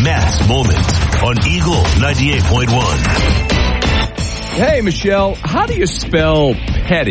Matt's Moment on Eagle 98.1. Hey, Michelle, how do you spell petty?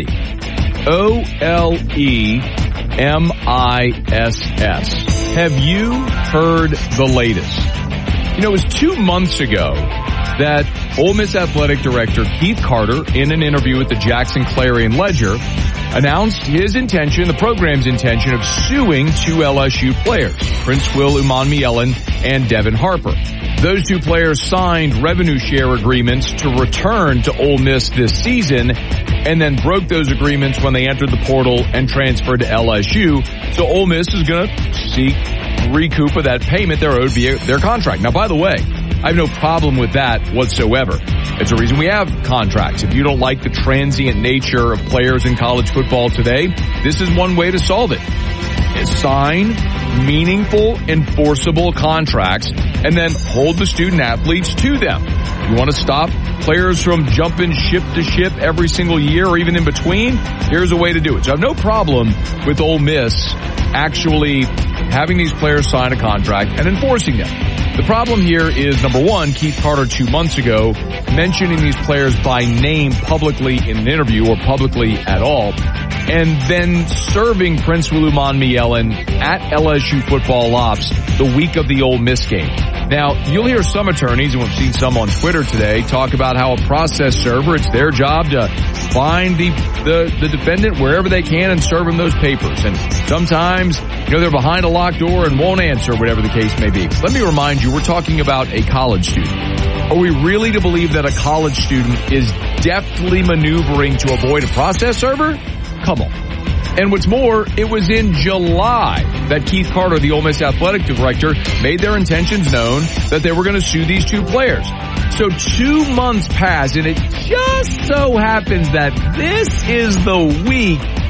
O-L-E-M-I-S-S. Have you heard the latest? You know, it was 2 months ago that Ole Miss Athletic Director Keith Carter, in an interview with the Jackson Clarion Ledger, announced his intention, the program's intention, of suing two LSU players, Prince Will Umanmielen and Devin Harper. Those two players signed revenue share agreements to return to Ole Miss this season and then broke those agreements when they entered the portal and transferred to LSU. So Ole Miss is going to seek recoup of that payment they're owed via their contract. Now, by the way, I have no problem with that whatsoever. It's a reason we have contracts. If you don't like the transient nature of players in college football today, this is one way to solve it. Sign meaningful, enforceable contracts and then hold the student athletes to them. You want to stop players from jumping ship to ship every single year or even in between? Here's a way to do it. So I have no problem with Ole Miss actually having these players sign a contract and enforcing them. The problem here is, number one, Keith Carter 2 months ago mentioning these players by name publicly in an interview or publicly at all, and then serving Prince Will Umanmielen at LSU football ops the week of the Ole Miss game. Now, you'll hear some attorneys, and we've seen some on Twitter today, talk about how a process server, it's their job to find the defendant wherever they can and serve them those papers. And sometimes, they're behind a locked door and won't answer, whatever the case may be. Let me remind you, we're talking about a college student. Are we really to believe that a college student is deftly maneuvering to avoid a process server? Come on. And what's more, it was in July that Keith Carter, the Ole Miss athletic director, made their intentions known that they were going to sue these two players. So 2 months pass, and it just so happens that this is the week